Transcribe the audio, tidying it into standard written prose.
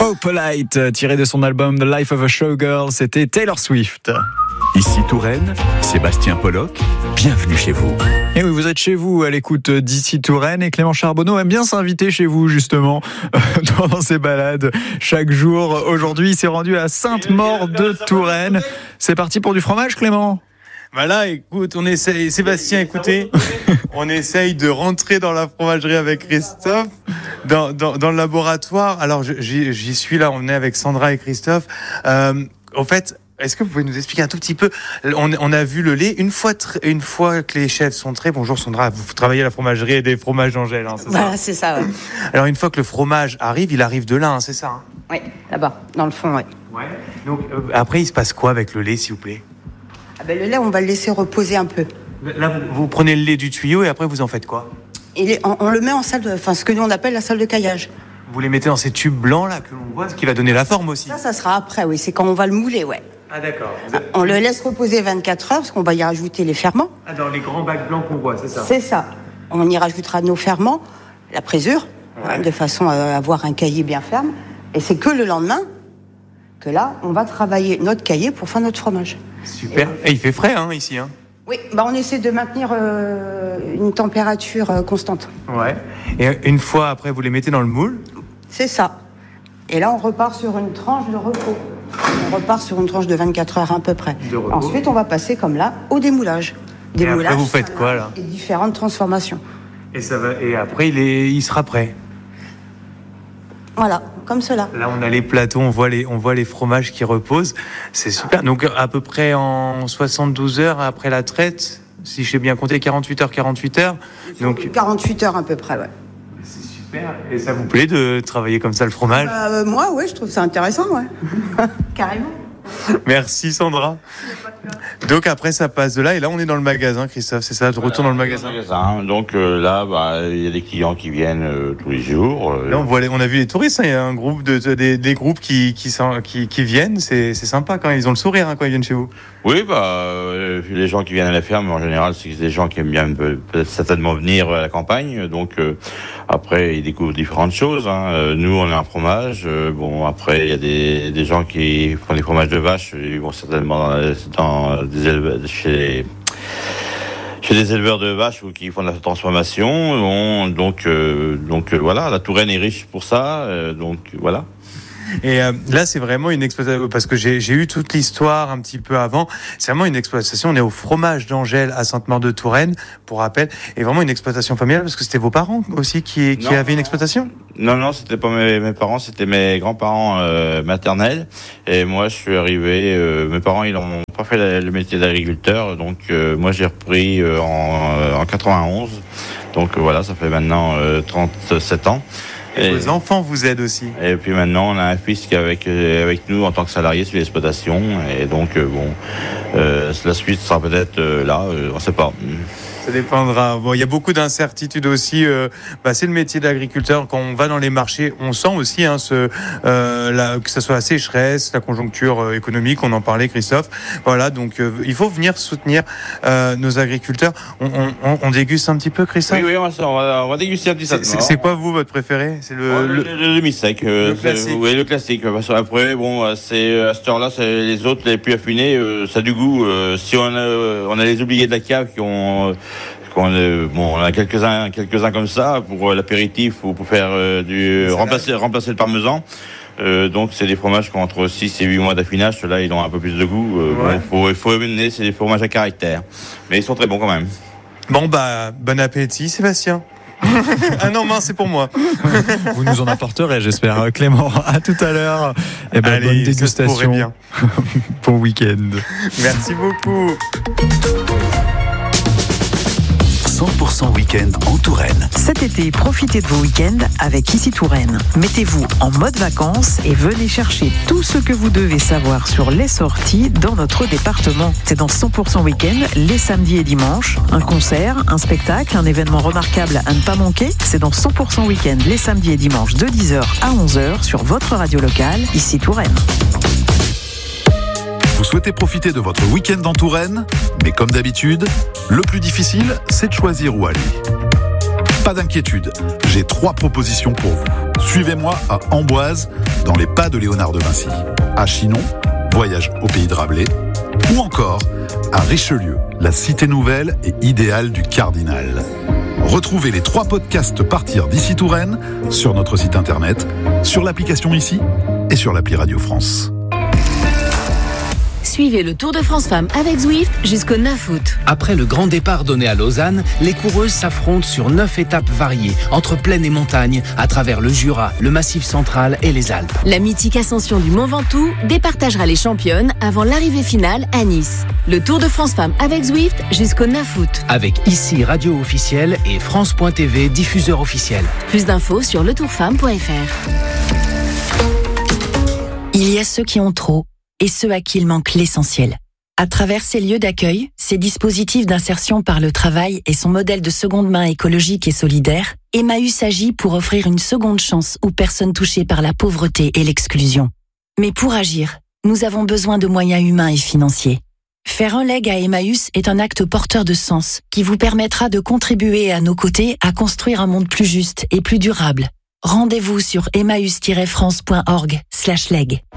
Oh Polite, tiré de son album The Life of a Showgirl, c'était Taylor Swift. Ici Touraine, Sébastien Pollock, bienvenue chez vous. Et oui, vous êtes chez vous à l'écoute d'Ici Touraine et Clément Charbonneau aime bien s'inviter chez vous justement dans ses balades chaque jour. Aujourd'hui, il s'est rendu à Sainte-Maure de Touraine. C'est parti pour du fromage, Clément ? Voilà, écoute, on essaye, Sébastien, écoutez, on essaye de rentrer dans la fromagerie avec Christophe, dans le laboratoire. Alors, j'y suis là, on est avec Sandra et Christophe. En fait, est-ce que vous pouvez nous expliquer un tout petit peu ? On a vu le lait, une fois que les chefs sont traits, bonjour Sandra, vous travaillez à la fromagerie et des fromages d'Angèle, hein, c'est ça ? Voilà, c'est ça, ouais. Alors, une fois que le fromage arrive, il arrive de là, hein, c'est ça, hein ? Oui, là-bas, dans le fond, oui. Ouais. Donc, après, il se passe quoi avec le lait, s'il vous plaît ? Ah ben, le lait, on va le laisser reposer un peu. Là, vous prenez le lait du tuyau et après, vous en faites quoi ? On le met en salle ce que nous on appelle la salle de caillage. Vous les mettez dans ces tubes blancs là que l'on voit, ce qui va donner la forme aussi. Ça sera après, oui, c'est quand on va le mouler, ouais. Ah d'accord. On le laisse reposer 24 heures parce qu'on va y rajouter les ferments. Ah, dans les grands bacs blancs qu'on voit, c'est ça ? C'est ça. On y rajoutera nos ferments, la présure, de façon à avoir un cahier bien ferme. Et c'est que le lendemain que là, on va travailler notre cahier pour faire notre fromage. Super. Et il fait frais ici. Oui, on essaie de maintenir une température constante. Ouais. Et une fois après, vous les mettez dans le moule ? C'est ça. Et là, on repart sur une tranche de repos. On repart sur une tranche de 24 heures à peu près. Ensuite, on va passer comme là au démoulage. Démoulage. Et après, vous faites quoi là ? Et différentes transformations. Et après, il sera prêt. Voilà, comme cela. Là, on a les plateaux, on voit les fromages qui reposent. C'est super. Donc, à peu près en 72 heures après la traite, si j'ai bien compté, 48 heures. Donc 48 heures à peu près, ouais. C'est super. Et ça vous plaît de travailler comme ça le fromage ? Moi, oui, je trouve ça intéressant, ouais. Carrément. Merci Sandra. Donc après ça passe de là et là on est dans le magasin, Christophe, c'est ça, de retour dans le magasin. Donc là, il y a des clients qui viennent tous les jours. Là on a vu les touristes, il y a un groupe des groupes qui viennent, c'est sympa quand ils ont le sourire quand ils viennent chez vous. Oui, les gens qui viennent à la ferme en général, c'est des gens qui aiment bien peut-être certainement venir à la campagne. Donc après ils découvrent différentes choses. Nous on a un fromage. Après il y a des gens qui font des fromages de vache, ils vont certainement chez des éleveurs de vaches ou qui font de la transformation. Donc voilà, la Touraine est riche pour ça. Donc voilà. Et là, c'est vraiment une exploitation, parce que j'ai eu toute l'histoire un petit peu avant. C'est vraiment une exploitation. On est au fromage d'Angèle à Sainte-Maure de Touraine, pour rappel, et vraiment une exploitation familiale, parce que c'était vos parents aussi qui avaient une exploitation. Non, c'était pas mes parents, c'était mes grands-parents maternels. Et moi, je suis arrivé. Mes parents, ils n'ont pas fait le métier d'agriculteur, donc moi, j'ai repris en 91. Donc voilà, ça fait maintenant 37 ans. Et vos enfants vous aident aussi. Et puis maintenant, on a un fils qui est avec nous en tant que salarié sur l'exploitation. Et donc, la suite sera peut-être là, on ne sait pas. Ça dépendra. Il y a beaucoup d'incertitudes aussi. C'est le métier d'agriculteur. Quand on va dans les marchés, on sent aussi que ça soit la sécheresse, la conjoncture économique. On en parlait, Christophe. Voilà, donc il faut venir soutenir nos agriculteurs. On déguste un petit peu, Christophe. Oui, on va déguster un petit peu. C'est quoi vous votre préféré ? C'est le demi-sec. Le classique. Oui, le classique. Parce qu'après, c'est à cette heure-là, c'est les autres les plus affinés. Ça a du goût. Si on a les oubliés de la cave qui ont on a quelques-uns comme ça pour l'apéritif ou pour faire remplacer le parmesan. Donc c'est des fromages qui ont entre 6 et 8 mois d'affinage. Ceux-là, ils ont un peu plus de goût. Il faut mener, c'est des fromages à caractère. Mais ils sont très bons quand même. Bon appétit, Sébastien. Ah non, mince, c'est pour moi. Vous nous en apporterez, j'espère, Clément. À tout à l'heure. Allez, bonne dégustation. Bien. Bon week-end. Merci beaucoup. 100% week-end en Touraine. Cet été, profitez de vos week-ends avec Ici Touraine. Mettez-vous en mode vacances et venez chercher tout ce que vous devez savoir sur les sorties dans notre département. C'est dans 100% week-end, les samedis et dimanches. Un concert, un spectacle, un événement remarquable à ne pas manquer. C'est dans 100% week-end, les samedis et dimanches de 10h à 11h sur votre radio locale, Ici Touraine. Vous souhaitez profiter de votre week-end en Touraine ? Mais comme d'habitude, le plus difficile, c'est de choisir où aller. Pas d'inquiétude, j'ai 3 propositions pour vous. Suivez-moi à Amboise, dans les pas de Léonard de Vinci. À Chinon, voyage au pays de Rabelais. Ou encore à Richelieu, la cité nouvelle et idéale du cardinal. Retrouvez les 3 podcasts Partir d'ici Touraine sur notre site internet, sur l'application Ici et sur l'appli Radio France. Suivez le Tour de France Femmes avec Zwift jusqu'au 9 août. Après le grand départ donné à Lausanne, les coureuses s'affrontent sur 9 étapes variées, entre plaine et montagne, à travers le Jura, le Massif central et les Alpes. La mythique ascension du Mont Ventoux départagera les championnes avant l'arrivée finale à Nice. Le Tour de France Femmes avec Zwift jusqu'au 9 août. Avec Ici Radio officiel et France.tv diffuseur officiel. Plus d'infos sur letourfemme.fr. Il y a ceux qui ont trop et ceux à qui il manque l'essentiel. À travers ces lieux d'accueil, ces dispositifs d'insertion par le travail et son modèle de seconde main écologique et solidaire, Emmaüs agit pour offrir une seconde chance aux personnes touchées par la pauvreté et l'exclusion. Mais pour agir, nous avons besoin de moyens humains et financiers. Faire un leg à Emmaüs est un acte porteur de sens qui vous permettra de contribuer à nos côtés à construire un monde plus juste et plus durable. Rendez-vous sur emmaüs-france.org/leg.